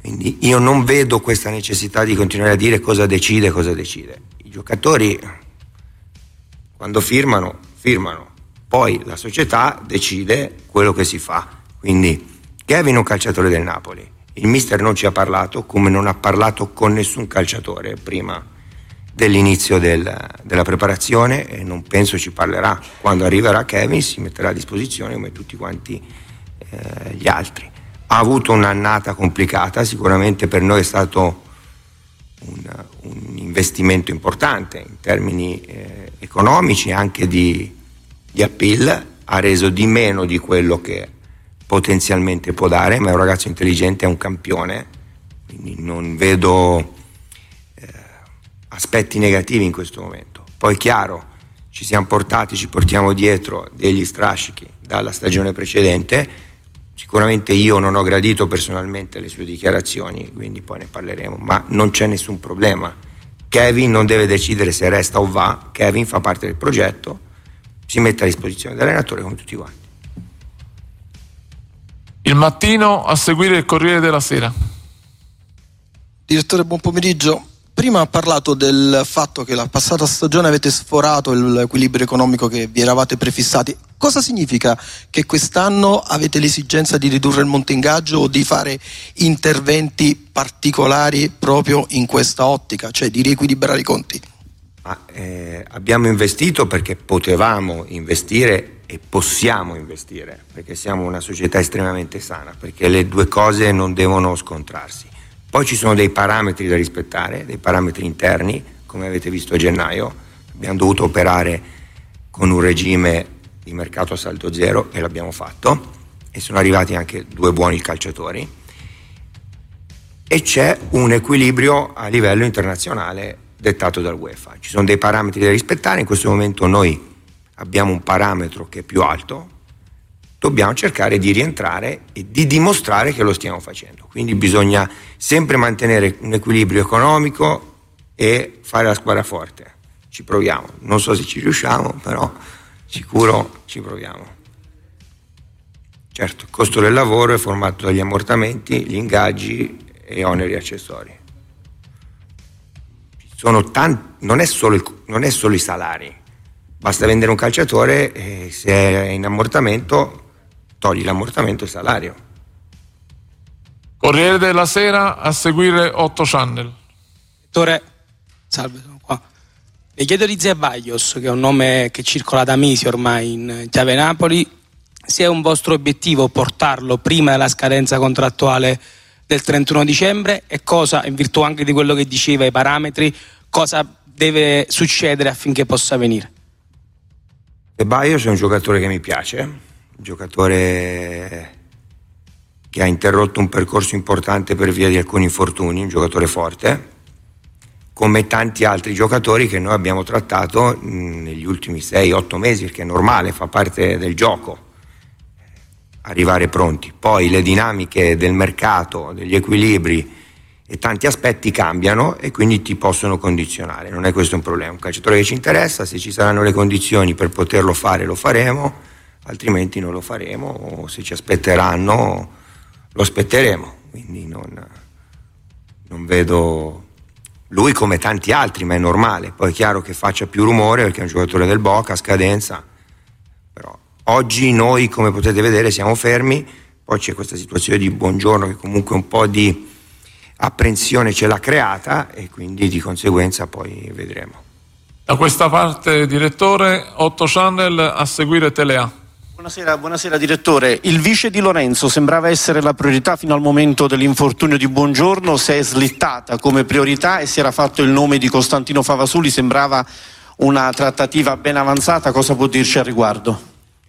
Quindi io non vedo questa necessità di continuare a dire cosa decide. I giocatori quando firmano, poi la società decide quello che si fa. Quindi Kevin è un calciatore del Napoli, il mister non ci ha parlato, come non ha parlato con nessun calciatore prima dell'inizio della preparazione, e non penso ci parlerà. Quando arriverà Kevin si metterà a disposizione come tutti quanti gli altri. Ha avuto un'annata complicata, sicuramente per noi è stato un investimento importante in termini economici, anche di appeal. Ha reso di meno di quello che potenzialmente può dare, ma è un ragazzo intelligente, è un campione, quindi non vedo aspetti negativi in questo momento. Poi chiaro, ci portiamo dietro degli strascichi dalla stagione precedente. Sicuramente io non ho gradito personalmente le sue dichiarazioni, quindi poi ne parleremo, ma non c'è nessun problema. Kevin non deve decidere se resta o va, Kevin fa parte del progetto, si mette a disposizione dell'allenatore come tutti quanti. Il Mattino, a seguire il Corriere della Sera. Direttore, buon pomeriggio. Prima ha parlato del fatto che la passata stagione avete sforato l'equilibrio economico che vi eravate prefissati. Cosa significa che quest'anno avete l'esigenza di ridurre il monte ingaggio o di fare interventi particolari proprio in questa ottica, cioè di riequilibrare i conti? Abbiamo investito perché potevamo investire e possiamo investire, perché siamo una società estremamente sana, perché le due cose non devono scontrarsi. Poi ci sono dei parametri da rispettare, dei parametri interni, come avete visto a gennaio. Abbiamo dovuto operare con un regime di mercato a saldo zero e l'abbiamo fatto, e sono arrivati anche 2 buoni calciatori, e c'è un equilibrio a livello internazionale dettato dal UEFA. Ci sono dei parametri da rispettare. In questo momento noi abbiamo un parametro che è più alto, dobbiamo cercare di rientrare e di dimostrare che lo stiamo facendo. Quindi bisogna sempre mantenere un equilibrio economico e fare la squadra forte. Ci proviamo, non so se ci riusciamo, però sicuro ci proviamo. Certo, il costo del lavoro è formato dagli ammortamenti, gli ingaggi e oneri accessori. Non è solo i salari, basta vendere un calciatore e se è in ammortamento togli l'ammortamento e il salario. Corriere della Sera, a seguire 8 Channel. Direttore, salve, sono qua. Le chiedo di Zeballos, che è un nome che circola da mesi ormai in chiave Napoli, se è un vostro obiettivo portarlo prima della scadenza contrattuale del 31 dicembre e cosa, in virtù anche di quello che diceva, i parametri, cosa deve succedere affinché possa venire? Zeballos è un giocatore che mi piace, un giocatore che ha interrotto un percorso importante per via di alcuni infortuni, un giocatore forte, come tanti altri giocatori che noi abbiamo trattato negli ultimi 6-8 mesi, perché è normale, fa parte del gioco arrivare pronti. Poi le dinamiche del mercato, degli equilibri e tanti aspetti cambiano e quindi ti possono condizionare. Non è questo un problema, un calciatore che ci interessa, se ci saranno le condizioni per poterlo fare lo faremo, altrimenti non lo faremo, o se ci aspetteranno lo aspetteremo. Quindi non vedo lui come tanti altri, ma è normale. Poi è chiaro che faccia più rumore perché è un giocatore del Boca a scadenza, però oggi noi, come potete vedere, siamo fermi. Poi c'è questa situazione di Buongiorno che comunque un po' di apprensione ce l'ha creata e quindi di conseguenza poi vedremo. Da questa parte, direttore, 8 Channel, a seguire Telea. Buonasera direttore. Il vice di Lorenzo sembrava essere la priorità fino al momento dell'infortunio di Buongiorno, si è slittata come priorità e si era fatto il nome di Costantino Favasuli, sembrava una trattativa ben avanzata. Cosa può dirci al riguardo?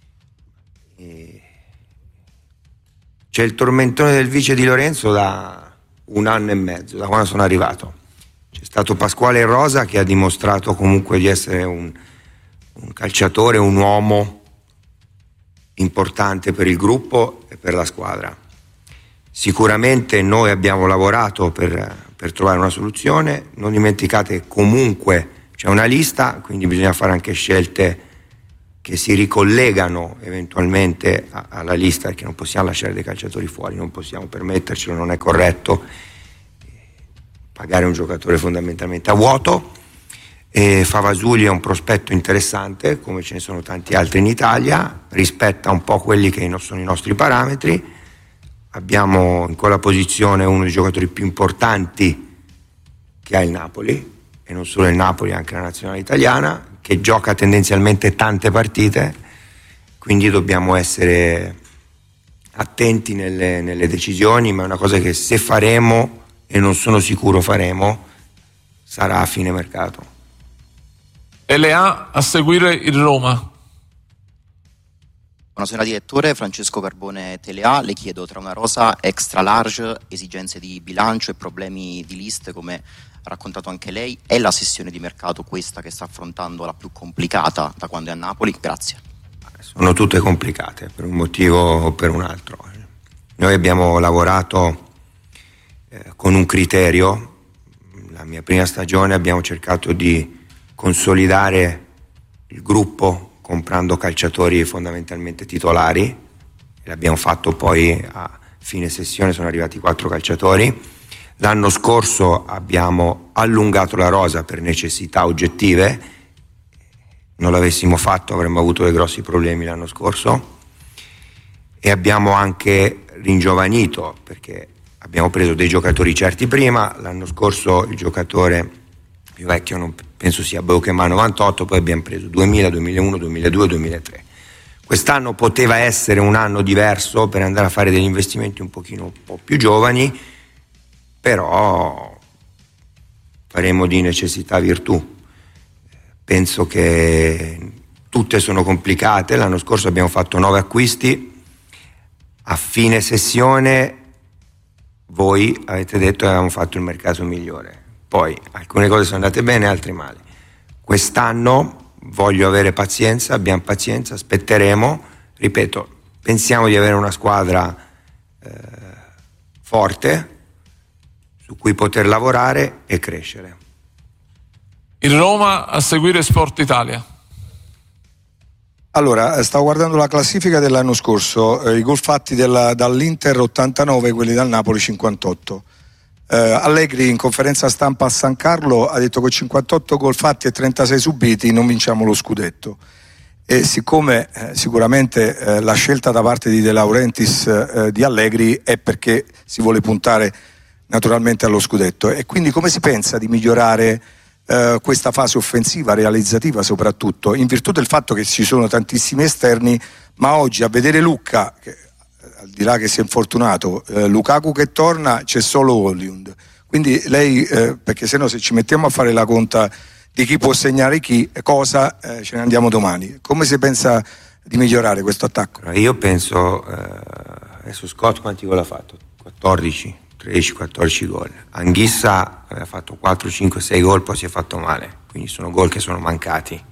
C'è il tormentone del vice di Lorenzo da 1 anno e mezzo, da quando sono arrivato. C'è stato Pasquale Rosa che ha dimostrato comunque di essere un calciatore, un uomo importante per il gruppo e per la squadra. Sicuramente noi abbiamo lavorato per trovare una soluzione. Non dimenticate che comunque c'è una lista, quindi bisogna fare anche scelte che si ricollegano eventualmente alla lista, perché non possiamo lasciare dei calciatori fuori, non possiamo permettercelo, non è corretto. pagare un giocatore fondamentalmente a vuoto. E Favasuli è un prospetto interessante, come ce ne sono tanti altri in Italia, rispetta un po' quelli che sono i nostri parametri. Abbiamo in quella posizione uno dei giocatori più importanti che ha il Napoli, e non solo il Napoli, anche la nazionale italiana, che gioca tendenzialmente tante partite, quindi dobbiamo essere attenti nelle decisioni, ma è una cosa che se faremo, e non sono sicuro faremo, sarà a fine mercato. LA a seguire il Roma. Buonasera direttore, Francesco Carbone Telea, le chiedo, tra una rosa extra large, esigenze di bilancio e problemi di liste come ha raccontato anche lei, è la sessione di mercato questa che sta affrontando la più complicata da quando è a Napoli? Grazie. Sono tutte complicate per un motivo o per un altro. Noi abbiamo lavorato con un criterio. La mia prima stagione abbiamo cercato di consolidare il gruppo comprando calciatori fondamentalmente titolari, e l'abbiamo fatto poi a fine sessione, sono arrivati 4 calciatori. L'anno scorso abbiamo allungato la rosa per necessità oggettive, non l'avessimo fatto avremmo avuto dei grossi problemi l'anno scorso, e abbiamo anche ringiovanito perché abbiamo preso dei giocatori certi prima. L'anno scorso il giocatore più vecchio non penso sia Beuchema 98, poi abbiamo preso 2000, 2001, 2002, 2003. Quest'anno poteva essere un anno diverso per andare a fare degli investimenti un po' più giovani, però faremo di necessità virtù. Penso che tutte sono complicate. L'anno scorso abbiamo fatto 9 acquisti, a fine sessione voi avete detto che avevamo fatto il mercato migliore. Poi alcune cose sono andate bene, altre male. Quest'anno voglio avere pazienza, abbiamo pazienza, aspetteremo. Ripeto, pensiamo di avere una squadra forte su cui poter lavorare e crescere. Il Roma a seguire Sport Italia. Allora, stavo guardando la classifica dell'anno scorso, i gol fatti dall'Inter 89, quelli dal Napoli 58. Allegri in conferenza stampa a San Carlo ha detto che 58 gol fatti e 36 subiti non vinciamo lo scudetto, e siccome sicuramente la scelta da parte di De Laurentiis di Allegri è perché si vuole puntare naturalmente allo scudetto, e quindi come si pensa di migliorare questa fase offensiva, realizzativa soprattutto, in virtù del fatto che ci sono tantissimi esterni, ma oggi a vedere Lucca, che al di là che si è infortunato, Lukaku che torna, c'è solo Højlund. Quindi lei, perché sennò se ci mettiamo a fare la conta di chi può segnare chi, ce ne andiamo domani. Come si pensa di migliorare questo attacco? Io penso, adesso Scott quanti gol ha fatto? 13-14 gol. Anghissa aveva fatto 4, 5, 6 gol, poi si è fatto male, quindi sono gol che sono mancati.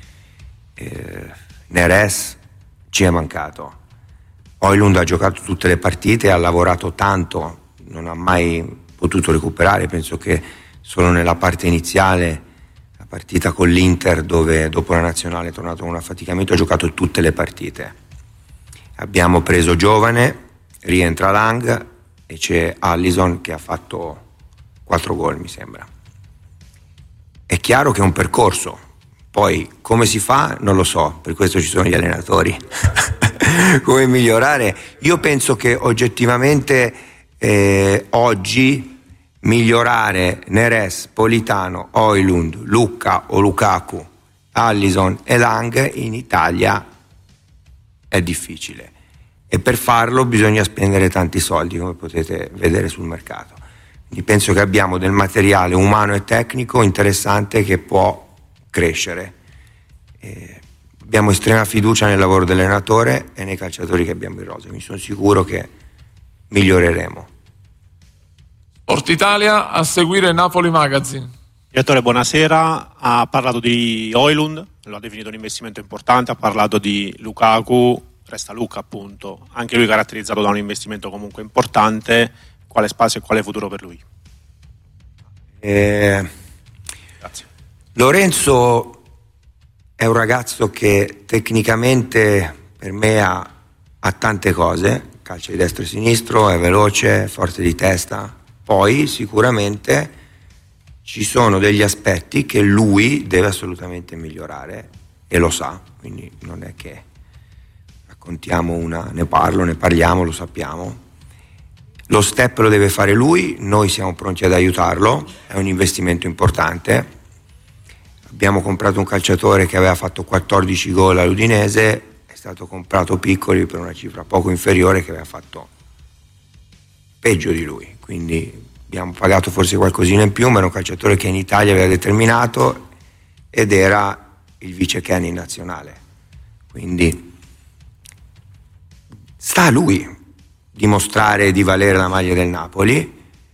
Neres ci è mancato. Højlund ha giocato tutte le partite, ha lavorato tanto, non ha mai potuto recuperare. Penso che solo nella parte iniziale, la partita con l'Inter, dove dopo la nazionale è tornato con un affaticamento, ha giocato tutte le partite. Abbiamo preso giovane, rientra Lang e c'è Alisson che ha fatto 4 gol mi sembra. È chiaro che è un percorso, poi come si fa non lo so, per questo ci sono gli allenatori. Come migliorare? Io penso che oggettivamente oggi migliorare Neres, Politano, Højlund, Lucca o Lukaku, Alisson e Lang in Italia è difficile, e per farlo bisogna spendere tanti soldi, come potete vedere sul mercato. Quindi penso che abbiamo del materiale umano e tecnico interessante che può crescere. Abbiamo estrema fiducia nel lavoro dell'allenatore e nei calciatori che abbiamo in rosa. Mi sono sicuro che miglioreremo. Sport Italia a seguire Napoli Magazine. Direttore, buonasera. Ha parlato di Højlund, lo ha definito un investimento importante, ha parlato di Lukaku, resta Lucca appunto, anche lui caratterizzato da un investimento comunque importante. Quale spazio e quale futuro per lui? Grazie. Lorenzo è un ragazzo che tecnicamente per me ha tante cose, calcia di destro e sinistro, è veloce, forte di testa, poi sicuramente ci sono degli aspetti che lui deve assolutamente migliorare e lo sa, quindi non è che raccontiamo ne parliamo, lo sappiamo. Lo step lo deve fare lui, noi siamo pronti ad aiutarlo, è un investimento importante. Abbiamo comprato un calciatore che aveva fatto 14 gol all'Udinese, è stato comprato Piccoli per una cifra poco inferiore che aveva fatto peggio di lui, quindi abbiamo pagato forse qualcosina in più, ma era un calciatore che in Italia aveva determinato ed era il vice Kenny in nazionale, quindi sta a lui dimostrare di valere la maglia del Napoli.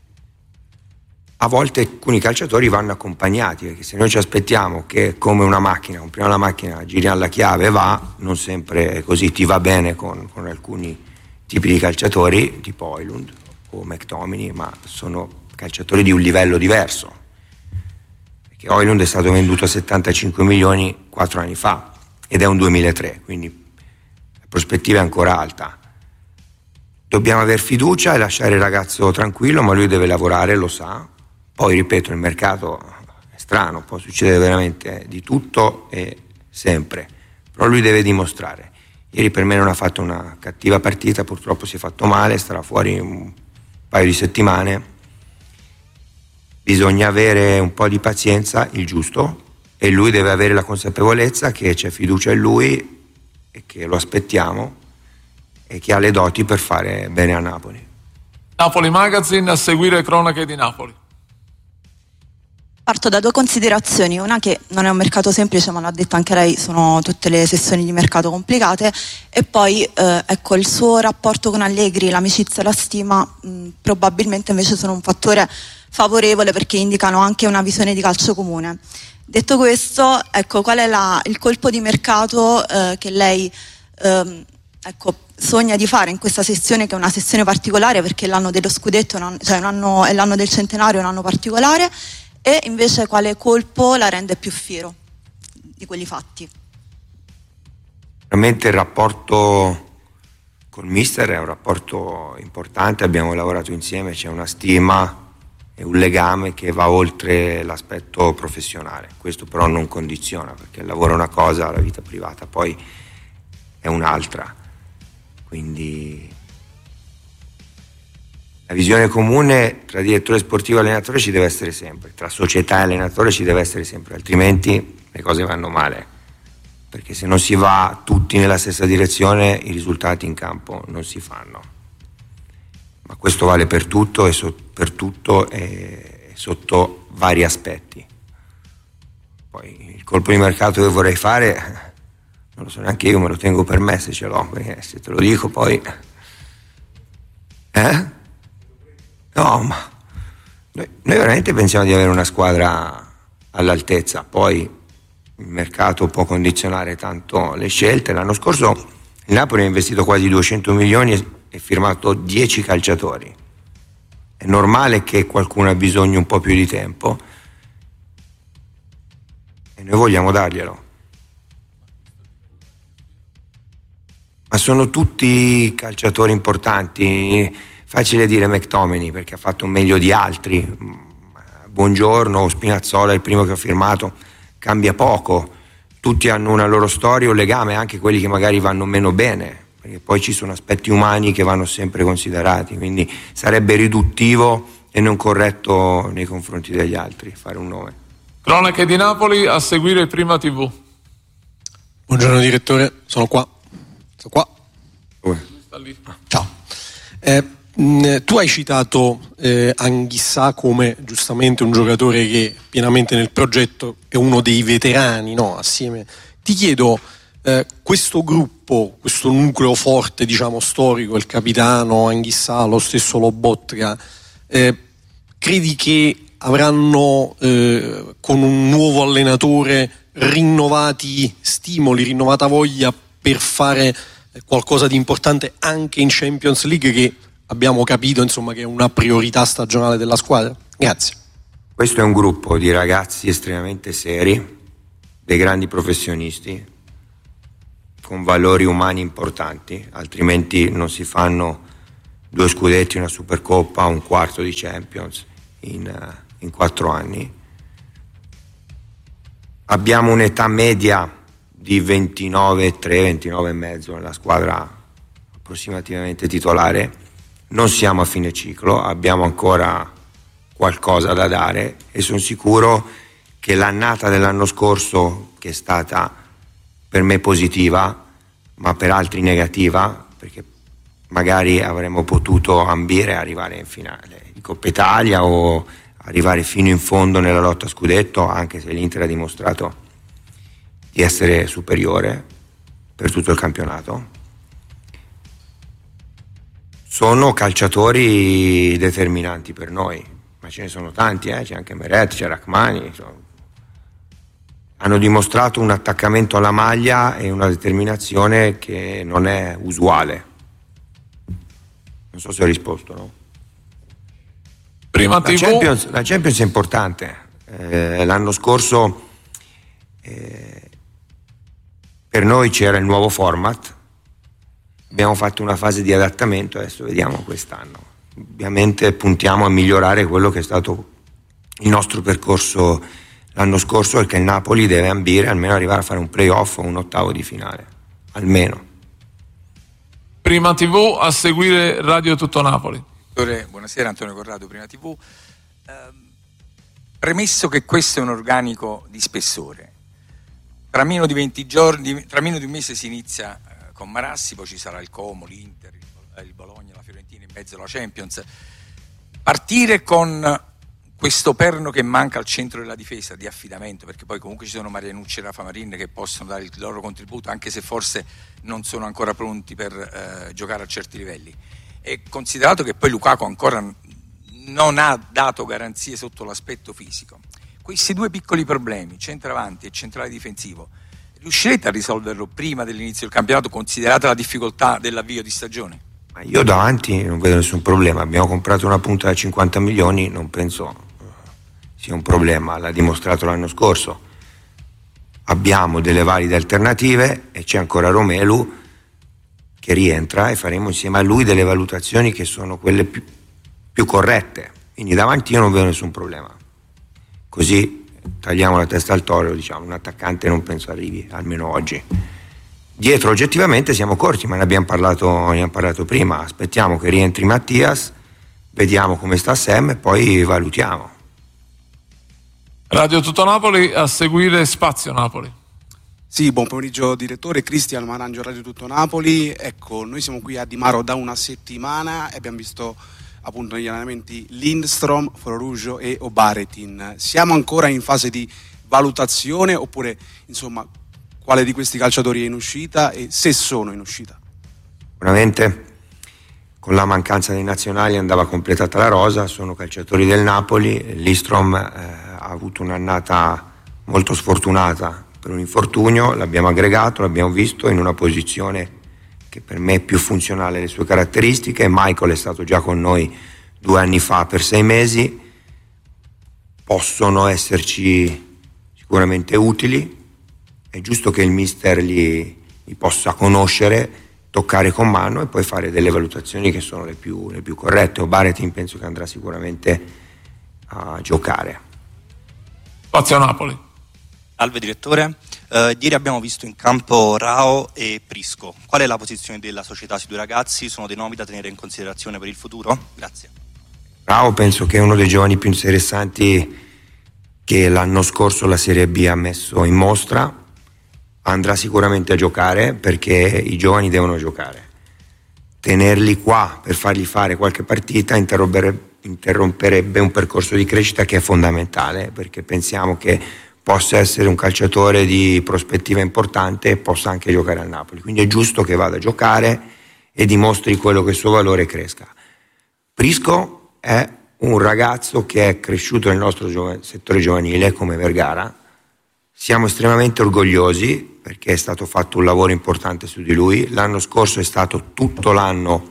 A volte alcuni calciatori vanno accompagnati, perché se noi ci aspettiamo che come una macchina, compriamo la macchina, giriamo la chiave e va, non sempre è così. Ti va bene con alcuni tipi di calciatori tipo Højlund o McTominay, ma sono calciatori di un livello diverso, perché Højlund è stato venduto a 75 milioni 4 anni fa ed è un 2003, quindi la prospettiva è ancora alta. Dobbiamo aver fiducia e lasciare il ragazzo tranquillo, ma lui deve lavorare, lo sa. Poi ripeto, il mercato è strano, può succedere veramente di tutto e sempre, però lui deve dimostrare. Ieri per me non ha fatto una cattiva partita, purtroppo si è fatto male, starà fuori un paio di settimane. Bisogna avere un po' di pazienza, il giusto, e lui deve avere la consapevolezza che c'è fiducia in lui e che lo aspettiamo e che ha le doti per fare bene a Napoli. Napoli Magazine, a seguire cronache di Napoli. Parto da due considerazioni, una che non è un mercato semplice, ma l'ha detto anche lei, sono tutte le sessioni di mercato complicate, e poi ecco, il suo rapporto con Allegri, l'amicizia e la stima probabilmente invece sono un fattore favorevole, perché indicano anche una visione di calcio comune. Detto questo, ecco, qual è il colpo di mercato che lei sogna di fare in questa sessione, che è una sessione particolare perché l'anno dello scudetto, è l'anno del centenario, è un anno particolare, e invece quale colpo la rende più fiero di quelli fatti? Veramente il rapporto col mister è un rapporto importante, abbiamo lavorato insieme, c'è una stima e un legame che va oltre l'aspetto professionale. Questo però non condiziona, perché il lavoro è una cosa, la vita privata poi è un'altra. Quindi la visione comune tra direttore sportivo e allenatore ci deve essere sempre, tra società e allenatore ci deve essere sempre, altrimenti le cose vanno male, perché se non si va tutti nella stessa direzione i risultati in campo non si fanno. Ma questo vale per tutto e sotto vari aspetti. Poi il colpo di mercato che vorrei fare non lo so neanche io, me lo tengo per me se ce l'ho, perché se te lo dico poi no, ma noi veramente pensiamo di avere una squadra all'altezza, poi il mercato può condizionare tanto le scelte. L'anno scorso il Napoli ha investito quasi 200 milioni e firmato 10 calciatori. È normale che qualcuno ha bisogno un po' più di tempo e noi vogliamo darglielo. Ma sono tutti calciatori importanti. Facile dire McTominay perché ha fatto meglio di altri. Buongiorno, Spinazzola è il primo che ha firmato, cambia poco. Tutti hanno una loro storia, un legame, anche quelli che magari vanno meno bene, perché poi ci sono aspetti umani che vanno sempre considerati, quindi sarebbe riduttivo e non corretto nei confronti degli altri fare un nome. Cronache di Napoli, a seguire Prima TV. Buongiorno direttore, sono qua. Ciao. Tu hai citato Anguissa come giustamente un giocatore che pienamente nel progetto è uno dei veterani, no? Assieme. Ti chiedo, questo gruppo, questo nucleo forte, diciamo storico, il capitano Anguissa, lo stesso Lobotka, credi che avranno con un nuovo allenatore rinnovati stimoli, rinnovata voglia per fare qualcosa di importante anche in Champions League, che abbiamo capito insomma che è una priorità stagionale della squadra? Grazie. Questo è un gruppo di ragazzi estremamente seri, dei grandi professionisti con valori umani importanti, altrimenti non si fanno 2 scudetti, una Supercoppa, un quarto di Champions in 4 anni. Abbiamo un'età media di 29,3, 29,5 nella squadra approssimativamente titolare. Non siamo a fine ciclo, abbiamo ancora qualcosa da dare e sono sicuro che l'annata dell'anno scorso, che è stata per me positiva ma per altri negativa, perché magari avremmo potuto ambire a arrivare in finale di Coppa Italia o arrivare fino in fondo nella lotta a scudetto, anche se l'Inter ha dimostrato di essere superiore per tutto il campionato. Sono calciatori determinanti per noi, ma ce ne sono tanti, c'è anche Meret, c'è Rachmani, hanno dimostrato un attaccamento alla maglia e una determinazione che non è usuale. Non so se ho risposto, no? Prima la Champions è importante. L'anno scorso per noi c'era il nuovo format, abbiamo fatto una fase di adattamento, adesso vediamo quest'anno. Ovviamente puntiamo a migliorare quello che è stato il nostro percorso l'anno scorso, perché il Napoli deve ambire almeno arrivare a fare un playoff o un ottavo di finale, almeno. Prima TV, a seguire Radio Tutto Napoli. Buonasera, Antonio Corrado, Prima TV. Premesso che questo è un organico di spessore, tra meno di 20 giorni, tra meno di un mese si inizia con Marassi, poi ci sarà il Como, l'Inter, il Bologna, la Fiorentina, in mezzo alla Champions. Partire con questo perno che manca al centro della difesa di affidamento, perché poi comunque ci sono Marianucci e Rafa Marin che possono dare il loro contributo, anche se forse non sono ancora pronti per giocare a certi livelli. E considerato che poi Lukaku ancora non ha dato garanzie sotto l'aspetto fisico, questi due piccoli problemi, centravanti e centrale difensivo, riuscirete a risolverlo prima dell'inizio del campionato, considerata la difficoltà dell'avvio di stagione? Ma io davanti non vedo nessun problema, abbiamo comprato una punta da 50 milioni, non penso sia un problema, l'ha dimostrato l'anno scorso. Abbiamo delle valide alternative e c'è ancora Romelu che rientra e faremo insieme a lui delle valutazioni che sono quelle più corrette, quindi davanti io non vedo nessun problema. Così tagliamo la testa al toro, diciamo, un attaccante non penso arrivi, almeno oggi. Dietro oggettivamente siamo corti, ma ne abbiamo parlato prima, aspettiamo che rientri Mattias, vediamo come sta Sam e poi valutiamo. Radio Tutto Napoli, a seguire Spazio Napoli. Sì, buon pomeriggio direttore, Cristian Marangio, Radio Tutto Napoli. Ecco, noi siamo qui a Di Maro da una settimana e abbiamo visto appunto negli allenamenti Lindstrom, Fororugio e Obaretin. Siamo ancora in fase di valutazione oppure insomma quale di questi calciatori è in uscita e se sono in uscita? Sicuramente con la mancanza dei nazionali andava completata la rosa, sono calciatori del Napoli. Lindstrom ha avuto un'annata molto sfortunata per un infortunio, l'abbiamo aggregato, l'abbiamo visto in una posizione che per me è più funzionale alle sue caratteristiche. Michael è stato già con noi 2 anni fa per 6 mesi, possono esserci sicuramente utili, è giusto che il mister li possa conoscere, toccare con mano e poi fare delle valutazioni che sono le più corrette. Obaretin penso che andrà sicuramente a giocare. Spazio Napoli. Salve direttore, ieri abbiamo visto in campo Rao e Prisco. Qual è la posizione della società sui due ragazzi? Sono dei nomi da tenere in considerazione per il futuro? Grazie. Rao penso che è uno dei giovani più interessanti che l'anno scorso la Serie B ha messo in mostra, andrà sicuramente a giocare perché i giovani devono giocare. Tenerli qua per fargli fare qualche partita interromperebbe un percorso di crescita che è fondamentale, perché pensiamo che possa essere un calciatore di prospettiva importante e possa anche giocare al Napoli, quindi è giusto che vada a giocare e dimostri quello che il suo valore cresca. Prisco è un ragazzo che è cresciuto nel nostro settore giovanile come Vergara, siamo estremamente orgogliosi perché è stato fatto un lavoro importante su di lui, l'anno scorso è stato tutto l'anno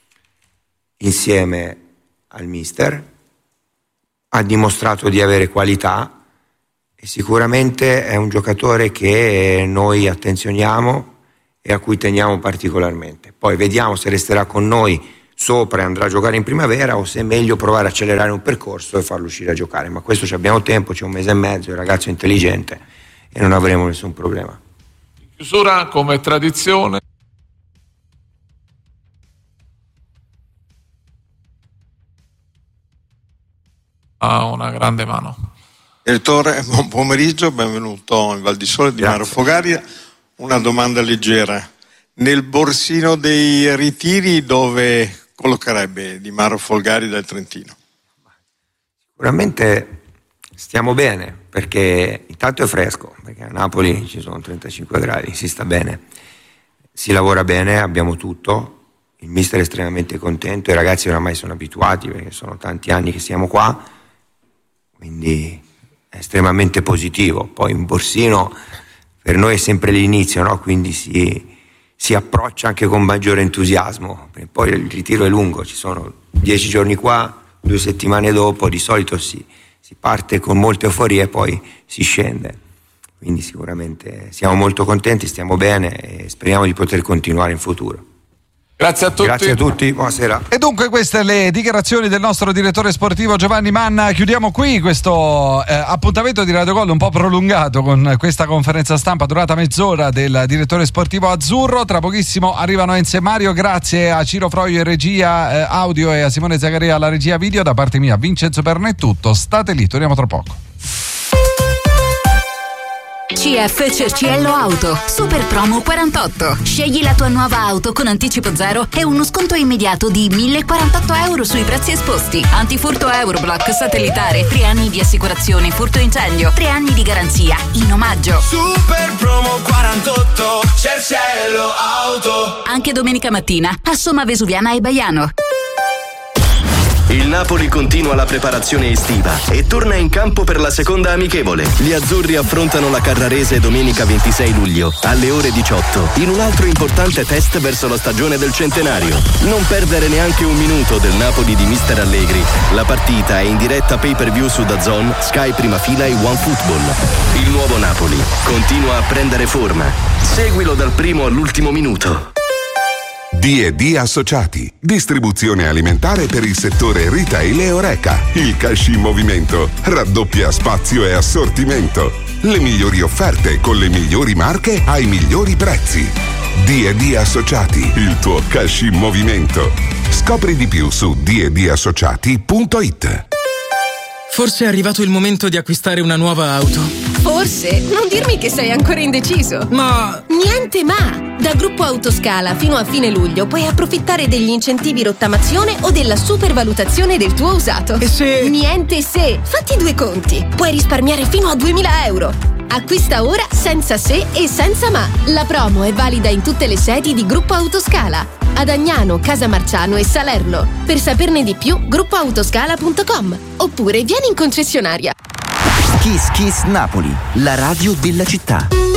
insieme al mister, ha dimostrato di avere qualità e sicuramente è un giocatore che noi attenzioniamo e a cui teniamo particolarmente. Poi vediamo se resterà con noi sopra e andrà a giocare in primavera o se è meglio provare a accelerare un percorso e farlo uscire a giocare, ma questo ci abbiamo tempo, c'è 1 mese e mezzo, il ragazzo è intelligente e non avremo nessun problema. In chiusura, come tradizione, ha una grande mano. Direttore, buon pomeriggio, benvenuto in Val di Sole di Maro Fogaria. Una domanda leggera. Nel borsino dei ritiri dove collocherebbe Di Maro Folgari del Trentino? Sicuramente stiamo bene, perché intanto è fresco, perché a Napoli ci sono 35 gradi, si sta bene, si lavora bene, abbiamo tutto, il mister è estremamente contento, i ragazzi oramai sono abituati perché sono tanti anni che siamo qua, quindi è estremamente positivo. Poi un borsino per noi è sempre l'inizio, no? Quindi si approccia anche con maggiore entusiasmo, poi il ritiro è lungo, ci sono 10 giorni qua, 2 settimane dopo, di solito si parte con molte euforie e poi si scende, quindi sicuramente siamo molto contenti, stiamo bene e speriamo di poter continuare in futuro. Grazie a tutti. Grazie a tutti, buonasera. E dunque queste le dichiarazioni del nostro direttore sportivo Giovanni Manna. Chiudiamo qui questo appuntamento di Radio Gol un po' prolungato con questa conferenza stampa durata mezz'ora del direttore sportivo azzurro. Tra pochissimo arrivano Enzo e Mario, grazie a Ciro Froio in regia audio e a Simone Zaccaria alla regia video. Da parte mia Vincenzo Perna è tutto, state lì, torniamo tra poco. CF Cerciello Auto, super promo 48. Scegli la tua nuova auto con anticipo zero e uno sconto immediato di 1.048 euro sui prezzi esposti. Antifurto Euroblock satellitare, 3 anni di assicurazione furto incendio, 3 anni di garanzia in omaggio. Super promo 48, Cerciello Auto. Anche domenica mattina a Somma Vesuviana e Baiano. Il Napoli continua la preparazione estiva e torna in campo per la seconda amichevole. Gli azzurri affrontano la Carrarese domenica 26 luglio alle ore 18 in un altro importante test verso la stagione del centenario. Non perdere neanche un minuto del Napoli di Mister Allegri. La partita è in diretta pay-per-view su DAZN, Sky Prima Fila e OneFootball. Il nuovo Napoli continua a prendere forma. Seguilo dal primo all'ultimo minuto. D&D Associati, distribuzione alimentare per il settore retail e Horeca. Il cash in movimento raddoppia spazio e assortimento. Le migliori offerte con le migliori marche ai migliori prezzi. D&D Associati, il tuo cash in movimento. Scopri di più su ddassociati.it. Forse è arrivato il momento di acquistare una nuova auto. Forse? Non dirmi che sei ancora indeciso. Ma... Niente ma! Da Gruppo Autoscala fino a fine luglio puoi approfittare degli incentivi rottamazione o della supervalutazione del tuo usato. E se... Niente se! Fatti 2 conti. Puoi risparmiare fino a 2.000 euro. Acquista ora senza se e senza ma. La promo è valida in tutte le sedi di Gruppo Autoscala. Ad Agnano, Casamarciano e Salerno. Per saperne di più, gruppoautoscala.com. Oppure vieni in concessionaria. Kiss Kiss Napoli, la radio della città.